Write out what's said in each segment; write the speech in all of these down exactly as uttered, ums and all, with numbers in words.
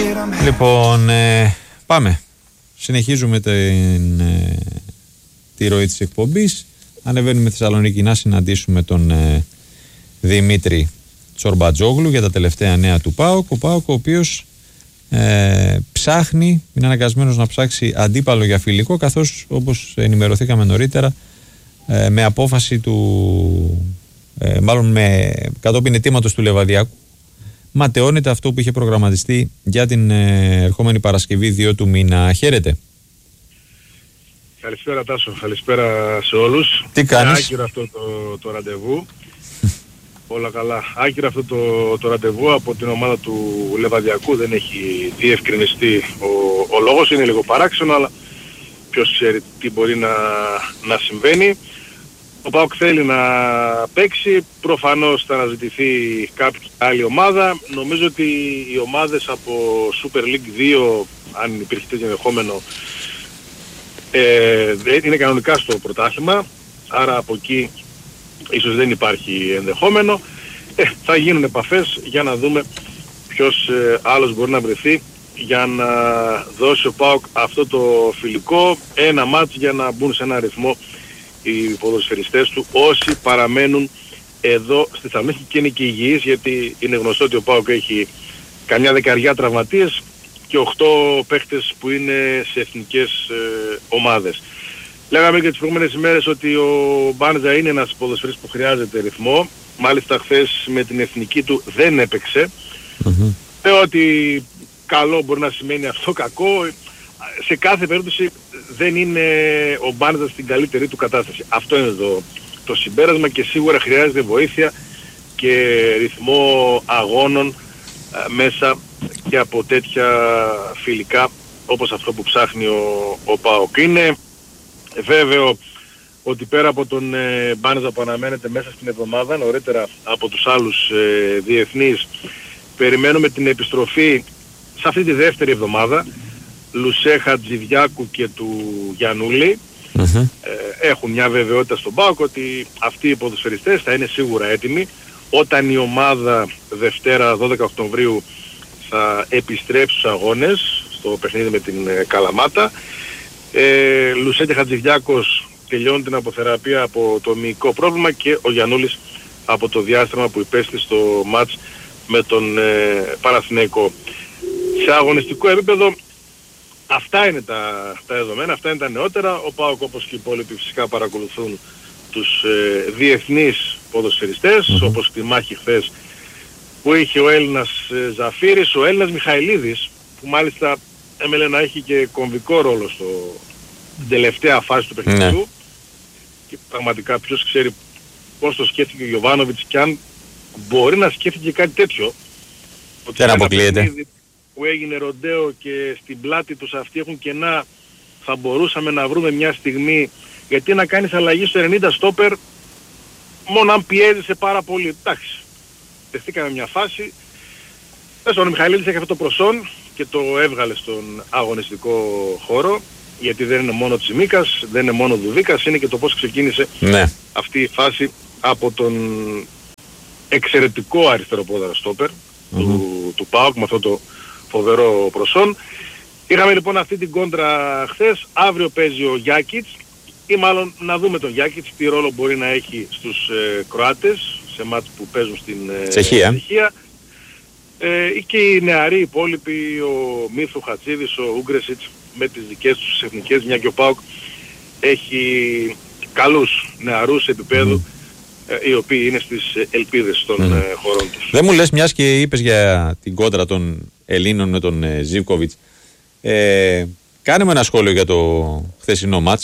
Λοιπόν, ε, πάμε. Συνεχίζουμε την, ε, τη ροή της εκπομπής. Ανεβαίνουμε Θεσσαλονίκη να συναντήσουμε τον ε, Δημήτρη Τσορμπατζόγλου για τα τελευταία νέα του ΠΑΟΚ. Ο ΠΑΟΚ ο οποίος ε, ψάχνει, είναι αναγκασμένος να ψάξει αντίπαλο για φιλικό, καθώς όπως ενημερωθήκαμε νωρίτερα ε, με απόφαση του, ε, μάλλον με κατόπιν αιτήματος του Λεβαδιακού, ματαιώνεται αυτό που είχε προγραμματιστεί για την ε, ερχόμενη Παρασκευή δύο του μήνα. Χαίρετε. Καλησπέρα Τάσο, καλησπέρα σε όλους. Τι κάνεις? Άκυρο αυτό το, το ραντεβού. Όλα καλά. Άκυρο αυτό το, το ραντεβού από την ομάδα του Λεβαδιακού. Δεν έχει διευκρινιστεί ο, ο λόγος. Είναι λίγο παράξενο, αλλά ποιος ξέρει τι μπορεί να, να συμβαίνει. Ο ΠΑΟΚ θέλει να παίξει. Προφανώς θα αναζητηθεί κάποια άλλη ομάδα. Νομίζω ότι οι ομάδες από Super League δύο, αν υπήρχε τέτοιο ενδεχόμενο, ε, είναι κανονικά στο πρωτάθλημα. Άρα από εκεί ίσως δεν υπάρχει ενδεχόμενο. Ε, θα γίνουν επαφές για να δούμε ποιος ε, άλλος μπορεί να βρεθεί για να δώσει ο ΠΑΟΚ αυτό το φιλικό. Ένα μάτς για να μπουν σε ένα ρυθμό οι ποδοσφαιριστές του, όσοι παραμένουν εδώ στη Θεσσαλονίκη και είναι και υγιείς, γιατί είναι γνωστό ότι ο ΠΑΟΚ έχει καμιά δεκαριά τραυματίες και οκτώ παίχτες που είναι σε εθνικές ε, ομάδες. Λέγαμε και τις προηγούμενες ημέρες ότι ο Μπάνζα είναι ένας ποδοσφαιριστής που χρειάζεται ρυθμό. Μάλιστα χθες με την εθνική του δεν έπαιξε. Mm-hmm. Λέω ότι καλό μπορεί να σημαίνει αυτό, κακό. Σε κάθε περίπτωση δεν είναι ο Μπάνζα στην καλύτερη του κατάσταση. Αυτό είναι το, το συμπέρασμα και σίγουρα χρειάζεται βοήθεια και ρυθμό αγώνων α, μέσα και από τέτοια φιλικά όπως αυτό που ψάχνει ο, ο ΠΑΟΚ. Είναι βέβαιο ότι πέρα από τον ε, Μπάνζα που αναμένεται μέσα στην εβδομάδα, νωρίτερα από τους άλλους ε, διεθνείς, περιμένουμε την επιστροφή σε αυτή τη δεύτερη εβδομάδα Λουσέ, Χατζηδιάκου και του Γιαννούλη. Mm-hmm. Ε, έχουν μια βεβαιότητα στον ΠΑΟΚ ότι αυτοί οι ποδοσφαιριστές θα είναι σίγουρα έτοιμοι όταν η ομάδα Δευτέρα δώδεκα Οκτωβρίου θα επιστρέψει στους αγώνες στο παιχνίδι με την ε, Καλαμάτα. Ε, Λουσέ και Χατζηδιάκος τελειώνουν την αποθεραπεία από το μυϊκό πρόβλημα και ο Γιαννούλης από το διάστημα που υπέστη στο μάτς με τον ε, Παναθηναϊκό. Σε αγωνιστικό επίπεδο αυτά είναι τα, τα δεδομένα, αυτά είναι τα νεότερα. Ο ΠΑΟΚ όπως και οι υπόλοιποι φυσικά παρακολουθούν τους ε, διεθνείς ποδοσφαιριστές, mm-hmm. όπως τη μάχη χθες που είχε ο Έλληνας ε, Ζαφύρης, ο Έλληνας Μιχαηλίδης, που μάλιστα έμελε να έχει και κομβικό ρόλο στο τελευταία φάση του παιχνιδιού. Mm-hmm. Και πραγματικά ποιος ξέρει πώς το σκέφτηκε ο Γιοβάνοβιτς και αν μπορεί να σκέφτηκε κάτι τέτοιο. Δεν αποκλείεται. Που έγινε ροντέο και στην πλάτη τους αυτοί έχουν κενά, θα μπορούσαμε να βρούμε μια στιγμή, γιατί να κάνεις αλλαγή στο ενενήντα στόπερ μόνο αν πιέζεσαι πάρα πολύ. Εντάξει, τεθήκαμε μια φάση. Ο Μιχαηλίδης έχει αυτό το προσόν και το έβγαλε στον αγωνιστικό χώρο, γιατί δεν είναι μόνο Τσιμίκας, δεν είναι μόνο Δουδίκας, είναι και το πώς ξεκίνησε ναι. αυτή η φάση από τον εξαιρετικό αριστεροπόδαρο στόπερ mm-hmm. του, του ΠΑΟΚ με αυτό το φοβερό προσόν. Είχαμε λοιπόν αυτή την κόντρα χθες. Αύριο παίζει ο Γιάκιτς ή μάλλον να δούμε τον Γιάκιτς τι ρόλο μπορεί να έχει στους ε, Κροάτες σε μάτς που παίζουν στην ε, Τσεχία. Ε, και οι νεαροί υπόλοιποι, ο Μίθου Χατζίδης, ο Ούγκρεσιτς με τις δικές τους εθνικές, μια και ο ΠΑΟΚ έχει καλούς νεαρούς επίπεδου mm. ε, οι οποίοι είναι στις ελπίδες των mm. ε, χωρών τους. Δεν μου λες, μιας και είπες για την κόντρα των Ελλήνων με τον ε, Ζίβκοβιτς, ε, κάνε μου ένα σχόλιο για το χθεσινό μάτς.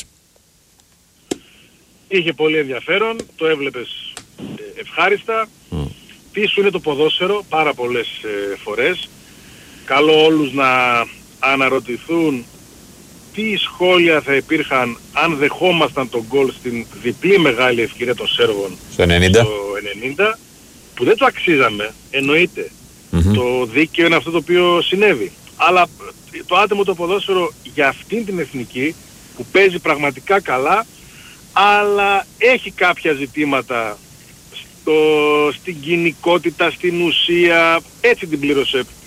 Είχε πολύ ενδιαφέρον, το έβλεπες ε, ευχάριστα. Mm. Πίσω είναι το ποδόσφαιρο πάρα πολλές ε, φορές. Καλό όλους να αναρωτηθούν τι σχόλια θα υπήρχαν αν δεχόμασταν τον γκολ στην διπλή μεγάλη ευκαιρία των Σέρβων στο ενενήντα, στο ενενήντα που δεν το αξίζαμε, εννοείται. Mm-hmm. Το δίκαιο είναι αυτό το οποίο συνέβη. Αλλά το άτομο το ποδόσφαιρο για αυτήν την εθνική που παίζει πραγματικά καλά, αλλά έχει κάποια ζητήματα στο, στην κοινικότητα, στην ουσία, έτσι την πλήρωσε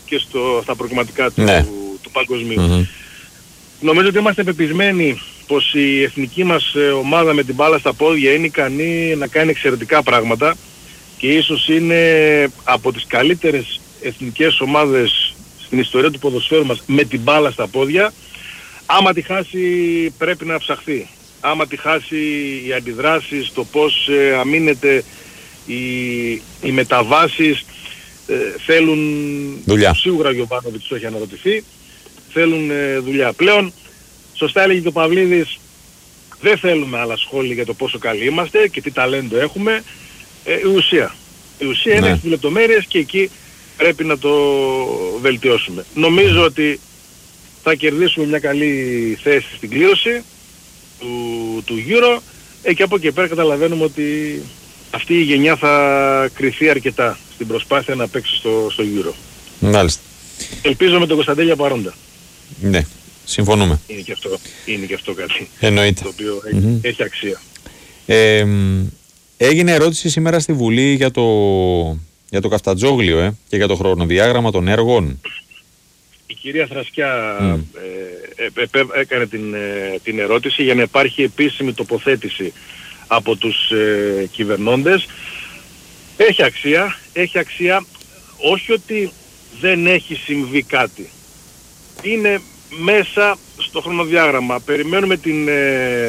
και στο, στα προκριματικά του, ναι. του, του παγκοσμίου. Mm-hmm. Νομίζω ότι είμαστε πεπισμένοι πως η εθνική μας ομάδα με την μπάλα στα πόδια είναι ικανή να κάνει εξαιρετικά πράγματα και ίσως είναι από τις καλύτερες εθνικές ομάδες στην ιστορία του ποδοσφαίρου μας με την μπάλα στα πόδια. Άμα τη χάσει πρέπει να ψαχθεί. Άμα τη χάσει οι αντιδράσεις, το πώς ε, αμήνεται οι, οι μεταβάσεις ε, θέλουν δουλειά. Σίγουρα ο Γιωβάνοβιτς το έχει αναρωτηθεί. Θέλουν ε, δουλειά. Πλέον, σωστά έλεγε και ο Παυλίδης, δεν θέλουμε άλλα σχόλια για το πόσο καλοί είμαστε και τι ταλέντο έχουμε. Ε, η ουσία. Η ουσία ναι. είναι στις λεπτομέρειες και εκεί πρέπει να το βελτιώσουμε. Νομίζω ότι θα κερδίσουμε μια καλή θέση στην κλήρωση του, του Euro ε, και από εκεί πέρα καταλαβαίνουμε ότι αυτή η γενιά θα κριθεί αρκετά στην προσπάθεια να παίξει στο, στο Euro. Μάλιστα. Ελπίζω με τον Κωνσταντέλια παρόντα. Ναι, συμφωνούμε. Είναι και αυτό, είναι και αυτό κάτι. Εννοείται. Το οποίο έχει, mm-hmm. έχει αξία. Ε, έγινε ερώτηση σήμερα στη Βουλή για το, για το Καφτατζόγλιο ε, και για το χρονοδιάγραμμα των έργων. Η κυρία Θρασκιά mm. ε, ε, ε, ε, έκανε την, ε, την ερώτηση για να υπάρχει επίσημη τοποθέτηση από τους ε, κυβερνώντες. Έχει αξία, έχει αξία, όχι ότι δεν έχει συμβεί κάτι. Είναι μέσα στο χρονοδιάγραμμα. Περιμένουμε την, ε,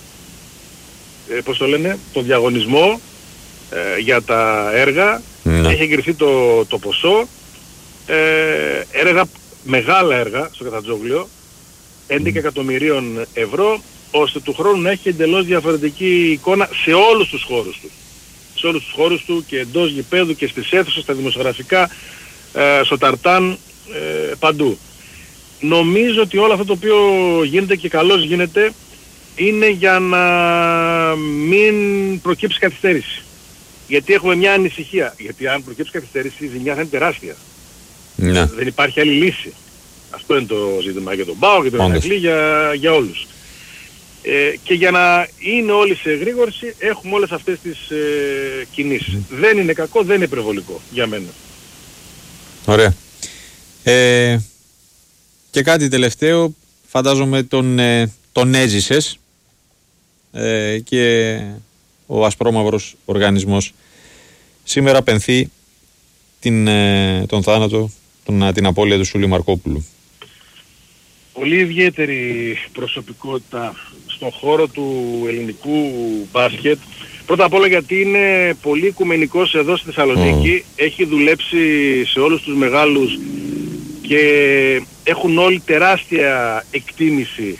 ε, πώς το λένε, το διαγωνισμό ε, για τα έργα. Mm. Έχει εγκριθεί το, το ποσό. Ε, έργα, μεγάλα έργα στο Καφτατζόγλιο, έντεκα mm. εκατομμυρίων ευρώ, ώστε του χρόνου να έχει εντελώς διαφορετική εικόνα σε όλους τους χώρους του. Σε όλους τους χώρους του και εντός γηπέδου και στις αίθουσες, στα δημοσιογραφικά, ε, στο ταρτάν, ε, παντού. Νομίζω ότι όλο αυτό το οποίο γίνεται και καλώς γίνεται είναι για να μην προκύψει καθυστέρηση. Γιατί έχουμε μια ανησυχία. Γιατί αν προκύψει καθυστέρηση η ζημιά θα είναι τεράστια. Ναι. Δεν υπάρχει άλλη λύση. Αυτό είναι το ζήτημα για τον ΠΑΟΚ, για τον Ηρακλή, για, για όλους. Ε, και για να είναι όλοι σε εγρήγορση έχουμε όλες αυτές τις ε, κινήσεις. Mm. Δεν είναι κακό, δεν είναι υπερβολικό για μένα. Ωραία. Ε, και κάτι τελευταίο, φαντάζομαι τον, ε, τον έζησες ε, και ο ασπρόμαυρος οργανισμός σήμερα πενθεί την, ε, τον θάνατο, τον, την απώλεια του Σούλη Μαρκόπουλου. Πολύ ιδιαίτερη προσωπικότητα στον χώρο του ελληνικού μπάσκετ. Πρώτα απ' όλα γιατί είναι πολύ οικουμενικός εδώ στη Θεσσαλονίκη. Mm. Έχει δουλέψει σε όλους τους μεγάλους και έχουν όλοι τεράστια εκτίμηση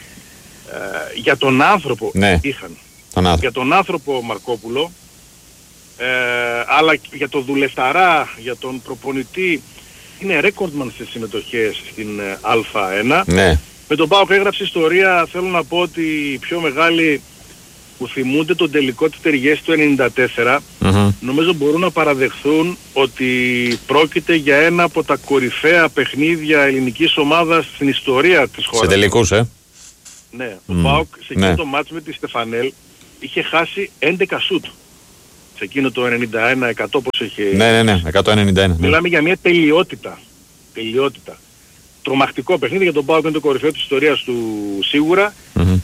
ε, για τον άνθρωπο ναι. είχαν. Τον άνθρωπο. Για τον άνθρωπο Μαρκόπουλο, ε, αλλά για τον δουλευταρά, για τον προπονητή. Είναι ρέκορντμαν σε συμμετοχές στην Α1. Ναι. Με τον ΠΑΟΚ έγραψε ιστορία, θέλω να πω ότι οι πιο μεγάλοι που θυμούνται τον τελικό της Τεργές του ενενήντα τέσσερα mm-hmm. νομίζω μπορούν να παραδεχθούν ότι πρόκειται για ένα από τα κορυφαία παιχνίδια ελληνικής ομάδας στην ιστορία της χώρας. Σε τελικούς, ε. Ναι, ο mm. ΠΑΟΚ σε εκείνο ναι. το μάτς με τη Στεφανέλ είχε χάσει έντεκα σουτ. Σε εκείνο το ενενήντα ένα εκατό πως είχε... Ναι, ναι, ναι, εκατόν ενενήντα ένα. Μιλάμε ναι. για μια τελειότητα. Τελειότητα. Τρομακτικό παιχνίδι για τον ΠΑΟΚ, είναι το κορυφαίο της ιστορίας του σίγουρα. Mm-hmm.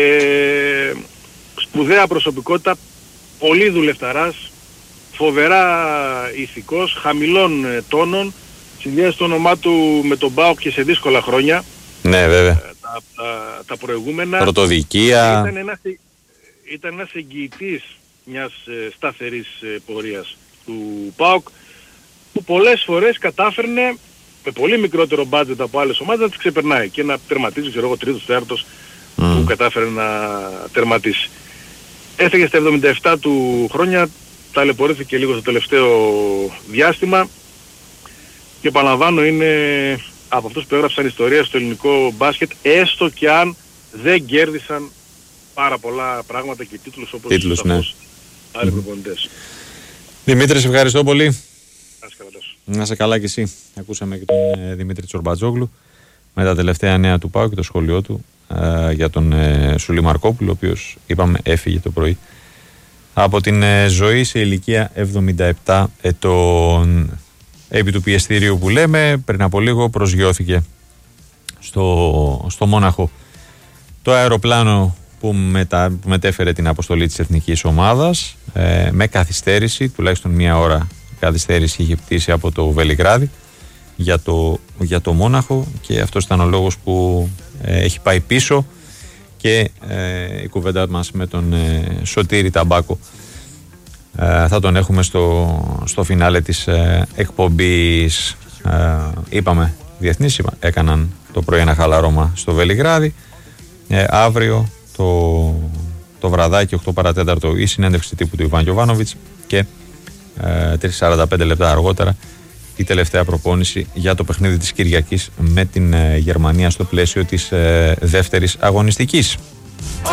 Ε, σπουδαία προσωπικότητα, πολύ δουλευταράς, φοβερά ηθικός, χαμηλών τόνων, συνδυάζει το όνομά του με τον ΠΑΟΚ και σε δύσκολα χρόνια. Ναι, βέβαια. Τα, τα, τα προηγούμενα. Πρωτοδικία. Ήταν ένας, ήταν ένας εγγυητής μιας ε, σταθερής ε, πορείας του ΠΑΟΚ, που πολλές φορές κατάφερνε με πολύ μικρότερο μπάτζετ από άλλες ομάδες να τις ξεπερνάει και να τερματίζει, ξέρω εγώ, τρίτος, τέταρτος mm. που κατάφερε να τερματίσει. Έφυγε στα εβδομήντα επτά του χρόνια, ταλαιπωρήθηκε λίγο στο τελευταίο διάστημα και επαναλαμβάνω είναι από αυτούς που έγραψαν ιστορία στο ελληνικό μπάσκετ, έστω και αν δεν κέρδισαν πάρα πολλά πράγματα και τίτλους όπως τίτλους, ναι. άλλοι mm. προπονητές. Δημήτρη, σε ευχαριστώ πολύ. Να σε καλά. Να σε καλά κι εσύ. Ακούσαμε και τον ε, Δημήτρη Τσορμπατζόγλου με τα τελευταία νέα του ΠΑΟΚ και το σχόλιο του ε, για τον ε, Σούλη Μαρκόπουλο, ο οποίος είπαμε έφυγε το πρωί από την ε, ζωή σε ηλικία εβδομήντα επτά ετών. επί του πιεστηρίου που λέμε, πριν από λίγο προσγειώθηκε στο, στο Μόναχο το αεροπλάνο που, μετα, που μετέφερε την αποστολή της εθνικής ομάδας, ε, με καθυστέρηση, τουλάχιστον μία ώρα καθυστέρηση είχε πτήσει από το Βελιγράδι για το, για το Μόναχο, και αυτός ήταν ο λόγος που ε, έχει πάει πίσω, και ε, η κουβέντα μας με τον ε, Σωτήρη Ταμπάκο ε, θα τον έχουμε στο, στο φινάλε της ε, εκπομπής. Ε, είπαμε, διεθνείς είπα, έκαναν το πρωί ένα χαλαρώμα στο Βελιγράδι. Ε, αύριο το, το βραδάκι οκτώ παρά τέταρτο η συνέντευξη τύπου του Ιβάν Γιοβάνοβιτς, και ε, τρία και σαράντα πέντε λεπτά αργότερα η τελευταία προπόνηση για το παιχνίδι της Κυριακής με την ε, Γερμανία στο πλαίσιο της ε, δεύτερης αγωνιστικής.